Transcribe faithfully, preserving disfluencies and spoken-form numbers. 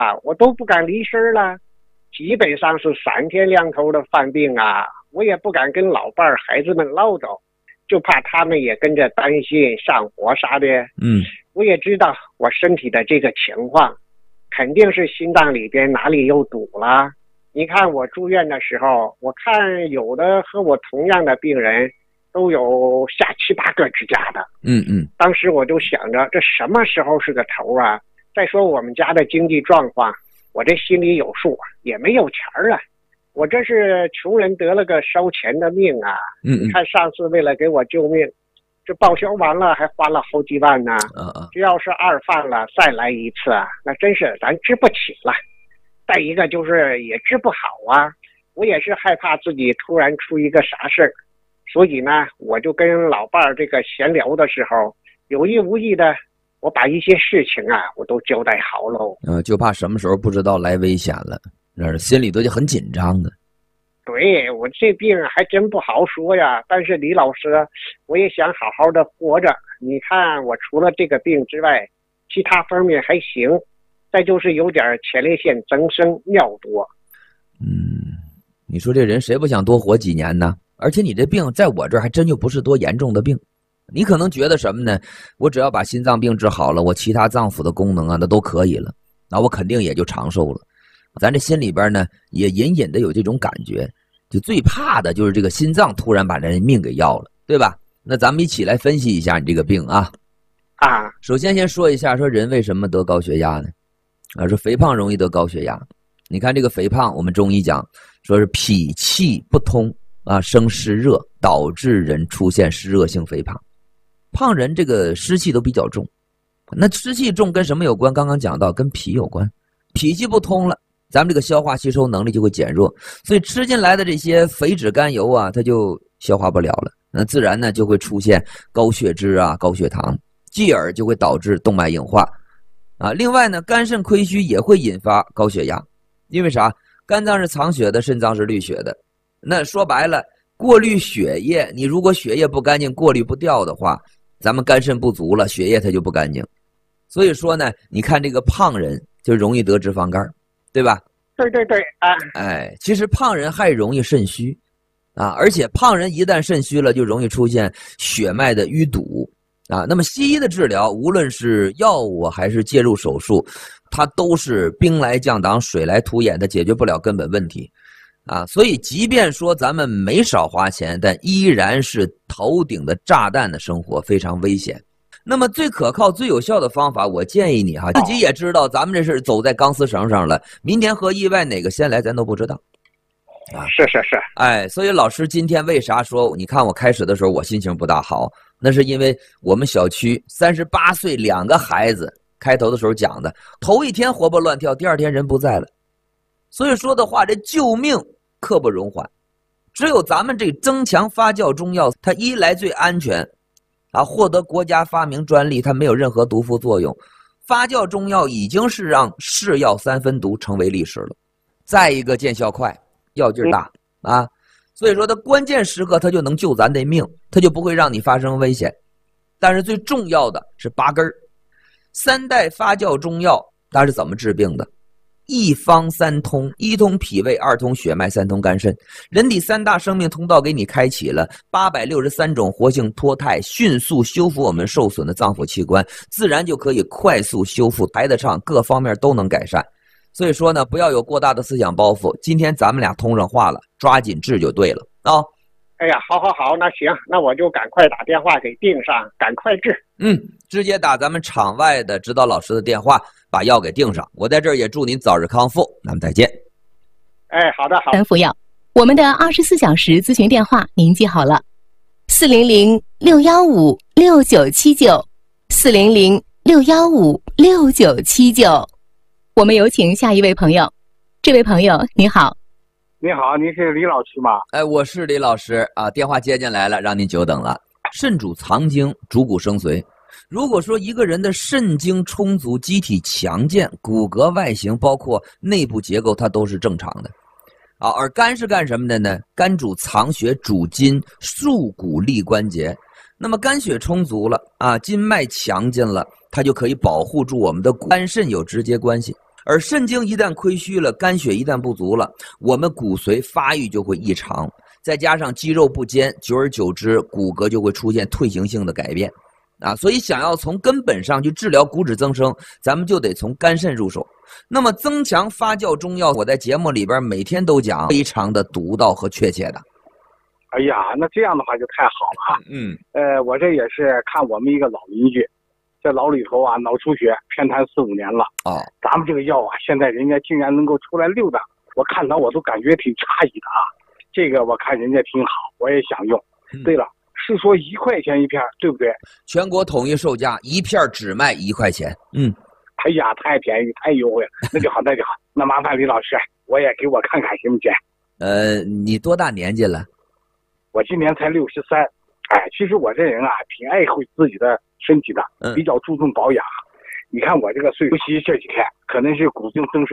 啊，我都不敢离身了，基本上是三天两头的犯病啊，我也不敢跟老伴儿孩子们唠叨，就怕他们也跟着担心上火啥的。 嗯， 我也知道我身体的这个情况，肯定是心脏里边哪里有堵了。你看我住院的时候，我看有的和我同样的病人都有下七八个支架的。 嗯嗯， 当时我就想着，这什么时候是个头啊？再说我们家的经济状况，我这心里有数，也没有钱了。我这是穷人得了个烧钱的命啊！ 嗯嗯， 你看上次为了给我救命，这报销完了还花了好几万呢。 啊啊， 这要是二犯了再来一次啊，那真是咱治不起了。再一个就是也治不好啊，我也是害怕自己突然出一个啥事儿，所以呢，我就跟老伴儿这个闲聊的时候，有意无意的，我把一些事情啊，我都交代好喽。 呃，就怕什么时候不知道来危险了，那心里头就很紧张的。 对，我这病还真不好说呀，但是李老师，我也想好好的活着。你看我除了这个病之外，其他方面还行，再就是有点前列腺增生，尿多。 嗯，你说这人谁不想多活几年呢？而且你这病在我这儿还真就不是多严重的病。你可能觉得什么呢？我只要把心脏病治好了，我其他脏腑的功能啊，那都可以了，那我肯定也就长寿了。咱这心里边呢，也隐隐的有这种感觉，就最怕的就是这个心脏突然把人命给要了，对吧？那咱们一起来分析一下你这个病啊。 啊， 首先先说一下，说人为什么得高血压呢？啊，说肥胖容易得高血压。你看这个肥胖，我们中医讲说是脾气不通啊，生湿热，导致人出现湿热性肥胖。胖人这个湿气都比较重，那湿气重跟什么有关？刚刚讲到跟脾有关，脾气不通了，咱们这个消化吸收能力就会减弱，所以吃进来的这些肥脂甘油啊，它就消化不了了，那自然呢就会出现高血脂啊、高血糖，继而就会导致动脉硬化啊。另外呢，肝肾亏虚也会引发高血压，因为啥？肝脏是藏血的，肾脏是滤血的。那说白了，过滤血液，你如果血液不干净，过滤不掉的话，咱们肝肾不足了，血液它就不干净。所以说呢，你看这个胖人就容易得脂肪肝，对吧？ 对对对啊， 哎，其实胖人还容易肾虚啊，而且胖人一旦肾虚了，就容易出现血脉的淤堵啊。那么西医的治疗，无论是药物还是介入手术，它都是兵来将挡，水来土掩，它解决不了根本问题啊。所以即便说咱们没少花钱，但依然是头顶的炸弹的生活，非常危险。那么最可靠最有效的方法，我建议你哈，自己也知道咱们这是走在钢丝绳上了，明天和意外哪个先来咱都不知道啊。是是是， 哎，所以老师今天为啥说，你看我开始的时候我心情不大好，那是因为我们小区三十八岁两个孩子，开头的时候讲的，头一天活蹦乱跳，第二天人不在了。所以说的话，这救命刻不容缓，只有咱们这增强发酵中药，它一来最安全啊，获得国家发明专利，它没有任何毒副作用。发酵中药已经是让是药三分毒成为历史了。再一个见效快，药劲大啊，所以说它关键时刻它就能救咱的命，它就不会让你发生危险。但是最重要的是八根儿，三代发酵中药它是怎么治病的？一方三通，一通脾胃，二通血脉，三通肝肾，人体三大生命通道给你开启了，八百六十三种活性脱肽，迅速修复我们受损的脏腑器官，自然就可以快速修复，排得畅，各方面都能改善。所以说呢，不要有过大的思想包袱，今天咱们俩通上话了，抓紧治就对了啊、哦！ 哎呀，好好好，那行，那我就赶快打电话给订上，赶快治。 嗯，直接打咱们场外的指导老师的电话，把药给订上。我在这儿也祝您早日康复，咱们再见。 哎，好的好。 三服药，我们的二十四小时咨询电话您记好了，四零零六幺五六九七九，四零零六幺五六九七九。我们有请下一位朋友，这位朋友你好。 你好，您是李老师吗？ 哎，我是李老师啊，电话接进来了，让您久等了。肾主藏精，主骨生髓。如果说一个人的肾精充足，机体强健，骨骼外形包括内部结构它都是正常的啊。而肝是干什么的呢？肝主藏血，主筋，束骨利关节。那么肝血充足了啊，筋脉强劲了，它就可以保护住我们的骨。肝肾有直接关系而肾精一旦亏虚了，肝血一旦不足了，我们骨髓发育就会异常，再加上肌肉不坚，久而久之，骨骼就会出现退行性的改变。啊，所以想要从根本上去治疗骨质增生，咱们就得从肝肾入手。那么增强发酵中药，我在节目里边每天都讲，非常的独到和确切的。 哎呀，那这样的话就太好了啊。 嗯， 呃，我这也是看我们一个老邻居，这老里头啊脑出血偏瘫四五年了。 哦， 咱们这个药啊，现在人家竟然能够出来六档，我看到我都感觉挺诧异的啊。这个我看人家挺好，我也想用。 嗯、对了。是说一块钱一片，对不对？ 全国统一售价，一片只卖一块钱。嗯， 哎呀，太便宜，太优惠了，那就好，那就好。那麻烦李老师，我也给我看看行不行？ 呃，你多大年纪了？ 我今年才六十三。哎，其实我这人啊，挺爱护自己的身体的，比较注重保养。嗯、你看我这个岁数，尤其这几天，可能是骨质增生。